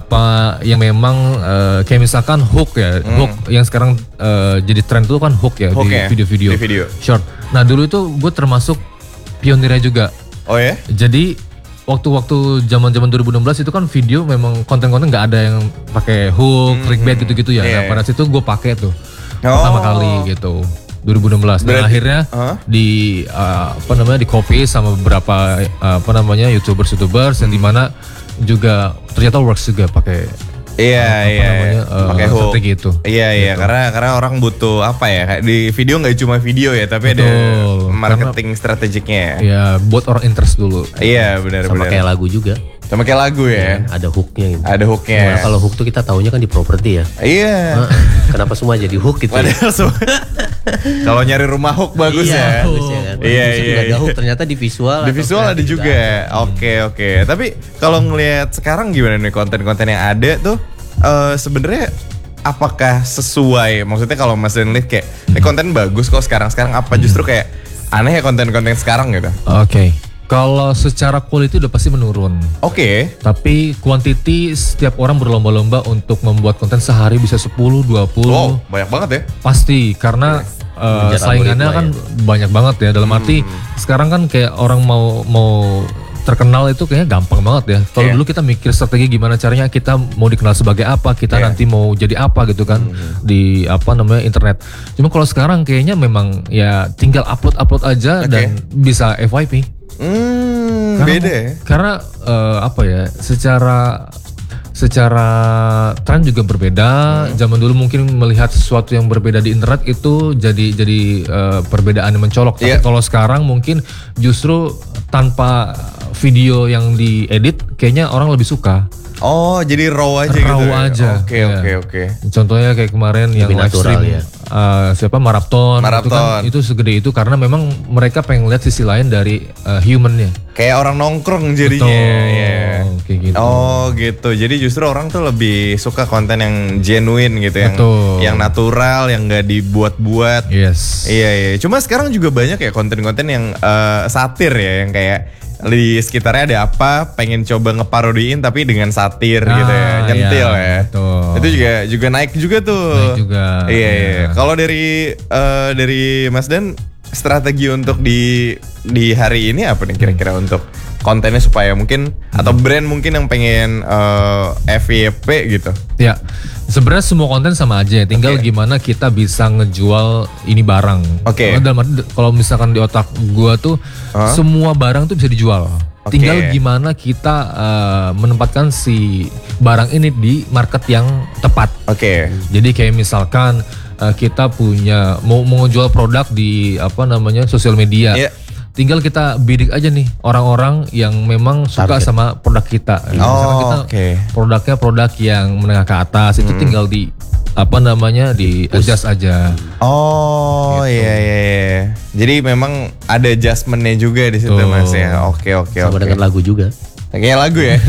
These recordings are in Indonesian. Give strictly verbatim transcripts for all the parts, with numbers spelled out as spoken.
beberapa yang memang uh, kayak misalkan hook ya, hmm. hook yang sekarang uh, jadi tren itu kan hook ya hook di ya? video-video, di video short. Nah dulu itu gue termasuk pionirnya juga. Oh ya? Jadi waktu-waktu zaman-zaman dua ribu enam belas itu kan video memang konten-konten nggak ada yang pakai hook, hmm. clickbait gitu-gitu ya. Yeah. Nah pada situ gue pakai tuh oh. pertama kali gitu. dua ribu enam belas dan akhirnya huh? di uh, apa namanya di copy sama beberapa uh, apa namanya youtubers youtubers yang dimana juga ternyata works juga pakai iya uh, iya uh, pakai hook gitu iya iya gitu. karena karena orang butuh apa ya kayak di video nggak cuma video ya tapi betul. Ada marketing karena, strategiknya ya buat orang interest dulu iya benar sama benar kayak lagu juga. Sama kayak lagu ya, ya ada hooknya gitu. Ada hooknya. Nah, kalau hook tuh kita taunya kan di properti ya. Iya. Nah, kenapa semua jadi hook gitu? Padahal ya? Kalau nyari rumah hook bagus iya, ya. Bagus ya kan. Iya iya. Ada hook ternyata di visual. Di visual ada juga. Oke oke. Tapi kalau ngelihat sekarang gimana nih konten-konten yang ada tuh uh, sebenarnya apakah sesuai? Maksudnya kalau Mas Dan lihat kayak ini konten bagus kok sekarang-sekarang apa justru kayak aneh ya konten-konten sekarang gitu? Oke. Okay. Kalau secara quality udah pasti menurun. Oke. Okay. Tapi quantity setiap orang berlomba-lomba untuk membuat konten sehari bisa sepuluh, dua puluh. Oh, banyak banget ya? Pasti, karena uh, saingannya kan ya. banyak banget ya. Dalam hmm. arti sekarang kan kayak orang mau mau terkenal itu kayaknya gampang banget ya. Kalau yeah. dulu kita mikir strategi gimana caranya kita mau dikenal sebagai apa, kita yeah. nanti mau jadi apa gitu kan hmm. di apa namanya internet. Cuma kalau sekarang kayaknya memang ya tinggal upload-upload aja okay. dan bisa F Y P. Hmm, karena, beda ya? Karena uh, apa ya, secara secara tren juga berbeda. Hmm. Zaman dulu mungkin melihat sesuatu yang berbeda di internet itu jadi jadi uh, perbedaan yang mencolok. Tapi yeah. kalau sekarang mungkin justru tanpa video yang diedit, kayaknya orang lebih suka. Oh, jadi raw aja raw gitu. Raw aja. Oke, ya. oke, oke. Contohnya kayak kemarin lebih yang live stream ya. uh, siapa Marathon, Marathon. Itu kan itu segede itu karena memang mereka pengen lihat sisi lain dari uh, humannya. Kayak orang nongkrong jadinya. Yeah. Kayak gitu. Oh, gitu. Jadi justru orang tuh lebih suka konten yang genuine gitu, yang Betul. yang natural, yang nggak dibuat-buat. Yes. Iya, iya. Cuma sekarang juga banyak ya konten-konten yang uh, satir ya, yang kayak di sekitarnya ada apa, pengen coba ngeparodiin tapi dengan satir ah, gitu ya, nyentil iya, ya. Betul. Itu juga juga naik juga tuh. Naik juga. Iya, iya. Kalau dari uh, dari Mas Dan, strategi untuk di di hari ini apa nih kira-kira untuk kontennya supaya mungkin hmm. atau brand mungkin yang pengen uh, F Y P gitu? Ya. Sebenarnya semua konten sama aja, tinggal okay. gimana kita bisa ngejual ini barang. Oke. Okay. Kalau misalkan di otak gua tuh huh? semua barang tuh bisa dijual. Okay. Tinggal gimana kita uh, menempatkan si barang ini di market yang tepat. Oke. Okay. Jadi kayak misalkan uh, kita punya mau mau ngejual produk di apa namanya sosial media. Yeah. Tinggal kita bidik aja nih orang-orang yang memang suka Target. sama produk kita. Oh, misalkan kita okay. produknya produk yang menengah ke atas, hmm. itu tinggal di apa namanya di adjust aja. Oh gitu. iya iya iya. Jadi memang ada adjustmentnya juga di situ oh. Mas ya. Oke oke oke. Sama dengan lagu juga. Kayak lagu ya.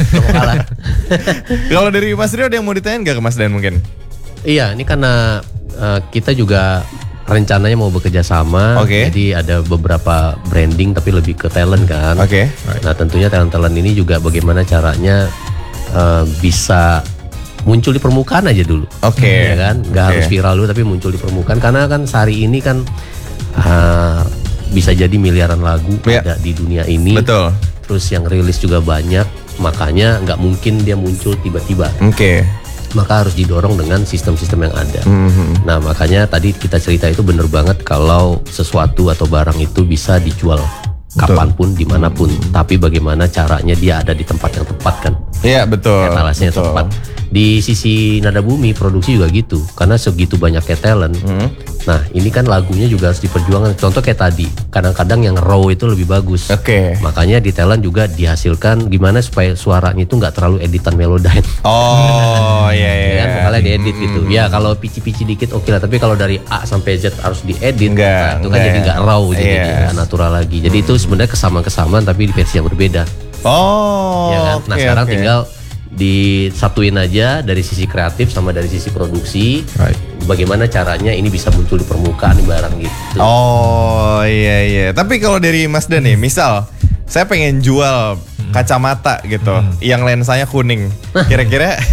Kalau dari Mas Rio ada yang mau ditanyain gak ke Mas Dan mungkin? Iya, ini karena uh, kita juga rencananya mau bekerja sama, okay. jadi ada beberapa branding tapi lebih ke talent kan. Oke. Okay. Nah tentunya talent-talent ini juga bagaimana caranya uh, bisa muncul di permukaan aja dulu. Oke. Okay. Ya kan, nggak okay. harus viral dulu tapi muncul di permukaan karena kan sehari ini kan uh, bisa jadi miliaran lagu yeah. ada di dunia ini. Betul. Terus yang rilis juga banyak, makanya nggak mungkin dia muncul tiba-tiba. Oke. Okay. Maka harus didorong dengan sistem-sistem yang ada. Mm-hmm. Nah makanya tadi kita cerita itu bener banget kalau sesuatu atau barang itu bisa dijual betul. kapanpun, dimanapun. Mm-hmm. Tapi bagaimana caranya dia ada di tempat yang tepat kan? Iya betul. Etalasenya betul. tepat. Di sisi Nada Bumi produksi juga gitu, karena segitu banyaknya talent. Mm-hmm. Nah ini kan lagunya juga harus diperjuangkan. Contoh kayak tadi, kadang-kadang yang raw itu lebih bagus. Oke. Okay. Makanya di talent juga dihasilkan gimana supaya suaranya itu nggak terlalu editan Melodyne. Oh iya iya. Kan vokalnya diedit hmm. gitu. Ya kalau pici-pici dikit oke okay lah. Tapi kalau dari A sampai Z harus diedit, enggak, nah, itu kan jadi nggak raw, yeah. jadi nggak natural lagi. Jadi hmm. itu sebenarnya kesamaan-kesamaan tapi di versi yang berbeda. Oh. Ya kan. Nah okay, sekarang okay. tinggal disatuin aja dari sisi kreatif sama dari sisi produksi. Right. Bagaimana caranya ini bisa muncul di permukaan barang gitu. Oh iya iya. Tapi kalau dari Mas Dan nih, misal saya pengen jual kacamata gitu, hmm. yang lensanya kuning, kira-kira